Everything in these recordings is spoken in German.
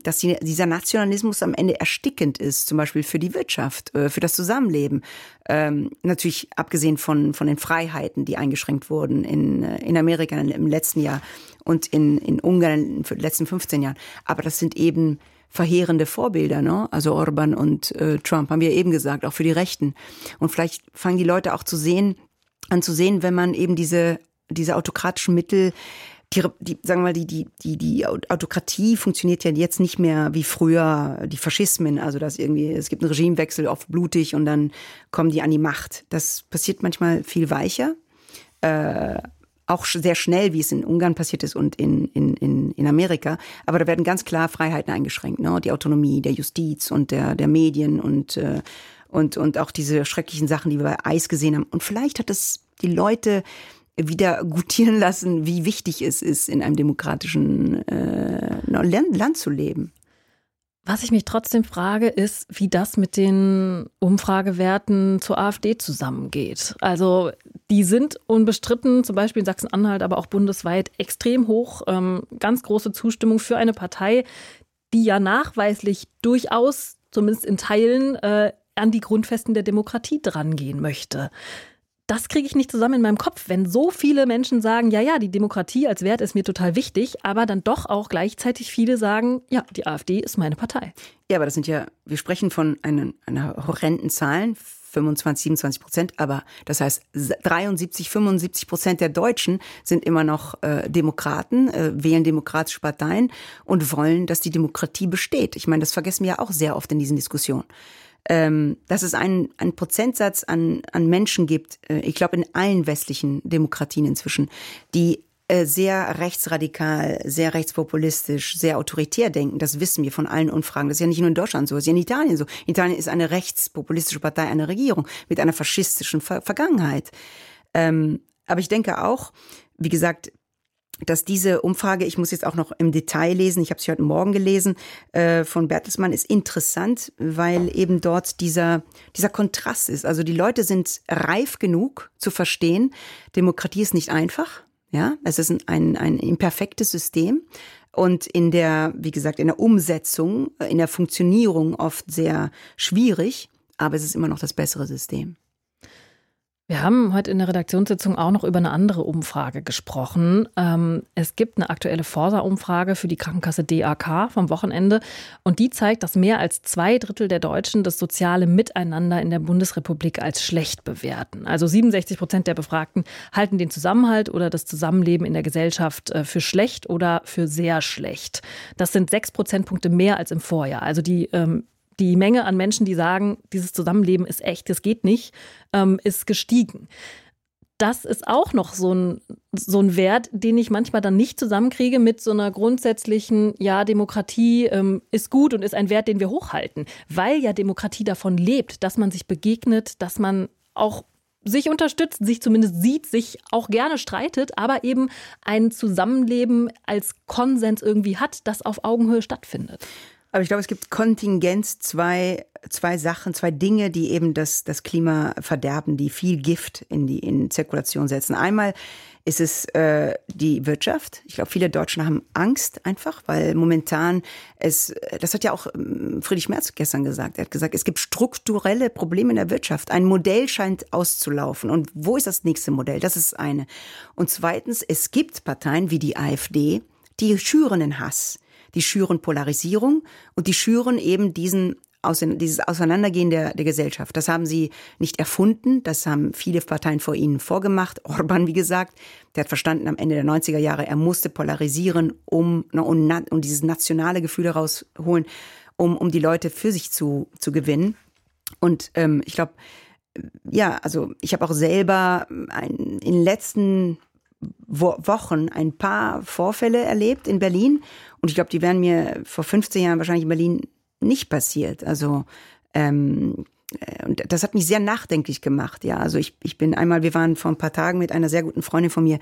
dieser Nationalismus am Ende erstickend ist, zum Beispiel für die Wirtschaft, für das Zusammenleben. Natürlich abgesehen von den Freiheiten, die eingeschränkt wurden in Amerika im letzten Jahr und in Ungarn in den letzten 15 Jahren. Aber das sind eben verheerende Vorbilder, ne? Also Orban und Trump, haben wir eben gesagt, auch für die Rechten. Und vielleicht fangen die Leute auch an zu sehen, wenn man eben diese autokratischen Mittel, sagen wir mal, die Autokratie funktioniert ja jetzt nicht mehr wie früher, die Faschismen, also es gibt einen Regimewechsel, oft blutig, und dann kommen die an die Macht. Das passiert manchmal viel weicher, auch sehr schnell, wie es in Ungarn passiert ist und in Amerika. Aber da werden ganz klar Freiheiten eingeschränkt, ne? Die Autonomie der Justiz und der Medien und auch diese schrecklichen Sachen, die wir bei ICE gesehen haben. Und vielleicht hat es die Leute wieder gutieren lassen, wie wichtig es ist, in einem demokratischen Land zu leben. Was ich mich trotzdem frage, ist, wie das mit den Umfragewerten zur AfD zusammengeht. Also die sind unbestritten, zum Beispiel in Sachsen-Anhalt, aber auch bundesweit extrem hoch. Ganz große Zustimmung für eine Partei, die ja nachweislich durchaus, zumindest in Teilen, an die Grundfesten der Demokratie drangehen möchte. Das kriege ich nicht zusammen in meinem Kopf, wenn so viele Menschen sagen, ja, die Demokratie als Wert ist mir total wichtig, aber dann doch auch gleichzeitig viele sagen, ja, die AfD ist meine Partei. Ja, aber wir sprechen von einer horrenden Zahlen, 25, 27%, aber das heißt 73, 75% der Deutschen sind immer noch Demokraten, wählen demokratische Parteien und wollen, dass die Demokratie besteht. Ich meine, das vergessen wir ja auch sehr oft in diesen Diskussionen. Dass es einen Prozentsatz an Menschen gibt, ich glaube in allen westlichen Demokratien inzwischen, die sehr rechtsradikal, sehr rechtspopulistisch, sehr autoritär denken. Das wissen wir von allen Umfragen. Das ist ja nicht nur in Deutschland so, das ist ja in Italien so. Italien ist eine rechtspopulistische Partei, eine Regierung mit einer faschistischen Vergangenheit. Aber ich denke auch, wie gesagt, dass diese Umfrage, ich muss jetzt auch noch im Detail lesen, ich habe sie heute Morgen gelesen, von Bertelsmann, ist interessant, weil eben dort dieser Kontrast ist. Also die Leute sind reif genug zu verstehen, Demokratie ist nicht einfach, ja, es ist ein imperfektes System und in der Umsetzung, in der Funktionierung oft sehr schwierig, aber es ist immer noch das bessere System. Wir haben heute in der Redaktionssitzung auch noch über eine andere Umfrage gesprochen. Es gibt eine aktuelle Forsa-Umfrage für die Krankenkasse DAK vom Wochenende und die zeigt, dass mehr als 2/3 der Deutschen das soziale Miteinander in der Bundesrepublik als schlecht bewerten. Also 67% der Befragten halten den Zusammenhalt oder das Zusammenleben in der Gesellschaft für schlecht oder für sehr schlecht. Das sind 6 Prozentpunkte mehr als im Vorjahr. Also die Menge an Menschen, die sagen, dieses Zusammenleben ist echt, das geht nicht, ist gestiegen. Das ist auch noch so ein Wert, den ich manchmal dann nicht zusammenkriege mit so einer grundsätzlichen, ja, Demokratie ist gut und ist ein Wert, den wir hochhalten. Weil ja Demokratie davon lebt, dass man sich begegnet, dass man auch sich unterstützt, sich zumindest sieht, sich auch gerne streitet, aber eben ein Zusammenleben als Konsens irgendwie hat, das auf Augenhöhe stattfindet. Aber ich glaube, es gibt Kontingenz, zwei Sachen, zwei Dinge, die eben das Klima verderben, die viel Gift in Zirkulation setzen. Einmal ist es die Wirtschaft. Ich glaube, viele Deutschen haben Angst einfach, weil momentan das hat ja auch Friedrich Merz gestern gesagt. Er hat gesagt, es gibt strukturelle Probleme in der Wirtschaft. Ein Modell scheint auszulaufen. Und wo ist das nächste Modell? Das ist eine. Und zweitens, es gibt Parteien wie die AfD, die schüren den Hass. Die schüren Polarisierung und die schüren eben dieses Auseinandergehen der Gesellschaft. Das haben sie nicht erfunden, das haben viele Parteien vor ihnen vorgemacht. Orban, wie gesagt, der hat verstanden am Ende der 90er Jahre, er musste polarisieren, um dieses nationale Gefühl herausholen, um die Leute für sich zu gewinnen. Und ich glaube, ja, also ich habe auch selber in den letzten Wochen ein paar Vorfälle erlebt in Berlin und ich glaube, die wären mir vor 15 Jahren wahrscheinlich in Berlin nicht passiert. Also und das hat mich sehr nachdenklich gemacht. Ja, also wir waren vor ein paar Tagen mit einer sehr guten Freundin von mir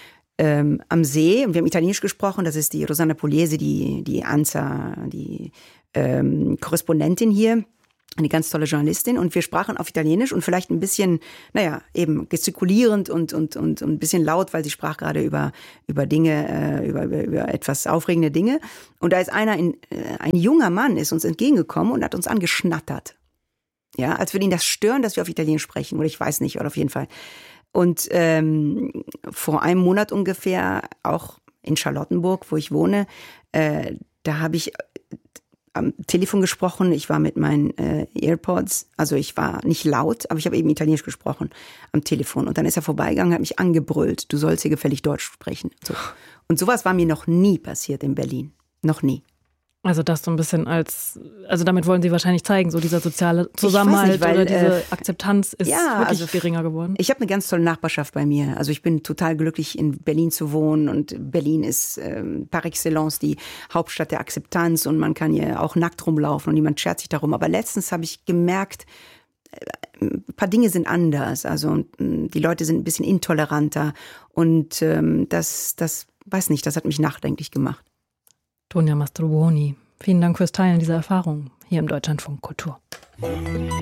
am See und wir haben Italienisch gesprochen. Das ist die Rosanna Pugliese, die ANSA, die Korrespondentin hier. eine ganz tolle Journalistin, und wir sprachen auf Italienisch und vielleicht ein bisschen, eben gestikulierend und ein bisschen laut, weil sie sprach gerade über Dinge, über etwas aufregende Dinge. Und da ist ein junger Mann ist uns entgegengekommen und hat uns angeschnattert. Ja, als würde ihn das stören, dass wir auf Italienisch sprechen, oder ich weiß nicht, oder auf jeden Fall. Und vor einem Monat ungefähr, auch in Charlottenburg, wo ich wohne, da habe ich am Telefon gesprochen. Ich war mit meinen AirPods, also ich war nicht laut, aber ich habe eben Italienisch gesprochen am Telefon. Und dann ist er vorbeigegangen, hat mich angebrüllt, du sollst hier gefällig Deutsch sprechen. So. Und sowas war mir noch nie passiert in Berlin. Noch nie. Also das so ein bisschen also damit wollen Sie wahrscheinlich zeigen, so dieser soziale Zusammenhalt nicht, weil, oder diese Akzeptanz ist wirklich geringer geworden. Ich habe eine ganz tolle Nachbarschaft bei mir. Also ich bin total glücklich, in Berlin zu wohnen, und Berlin ist par excellence die Hauptstadt der Akzeptanz, und man kann hier auch nackt rumlaufen und niemand schert sich darum. Aber letztens habe ich gemerkt, ein paar Dinge sind anders. Also die Leute sind ein bisschen intoleranter, und das weiß nicht, das hat mich nachdenklich gemacht. Tonia Mastrobuoni, vielen Dank fürs Teilen dieser Erfahrung hier im Deutschlandfunk Kultur.